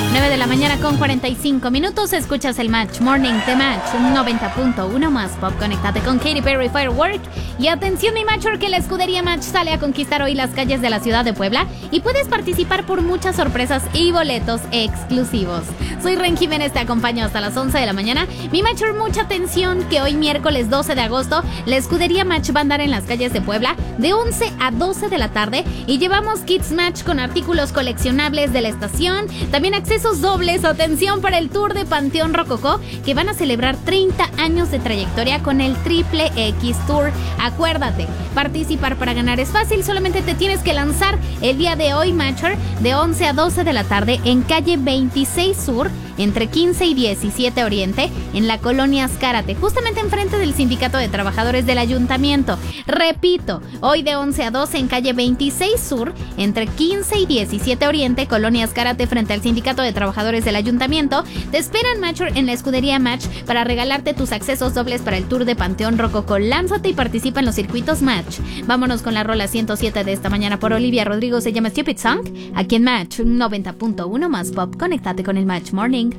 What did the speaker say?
9 de la mañana con 45 minutos. Escuchas el Match Morning de Match 90.1 más pop. Conéctate con Katy Perry Firework. Y atención, mi Matcher, que la escudería Match sale a conquistar hoy las calles de la ciudad de Puebla y puedes participar por muchas sorpresas y boletos exclusivos. Soy Ren Jiménez, te acompaño hasta las 11 de la mañana. Mi Matcher, mucha atención, que hoy miércoles 12 de agosto la escudería Match va a andar en las calles de Puebla de 11 a 12 de la tarde y llevamos kits Match con artículos coleccionables de la estación, también accesos dobles, atención, para el tour de Panteón Rococó, que van a celebrar 30 años de trayectoria con el Triple X Tour. Acuérdate, participar para ganar es fácil, solamente te tienes que lanzar el día de hoy, Matcher, de 11 a 12 de la tarde en calle 26 Sur, entre 15 y 17 Oriente, en la colonia Azcárate, justamente enfrente del Sindicato de Trabajadores del Ayuntamiento. Repito, hoy de 11 a 12 en calle 26 Sur, entre 15 y 17 Oriente, colonia Azcárate, frente al Sindicato de Trabajadores del Ayuntamiento. Te esperan, Matcher, en la escudería Match para regalarte tus accesos dobles para el tour de Panteón Rococó. Lánzate y participa en los circuitos Match. Vámonos con la rola 107 de esta mañana por Olivia Rodrigo, se llama Stupid Song, aquí en Match 90.1 más pop. Conéctate con el Match Morning.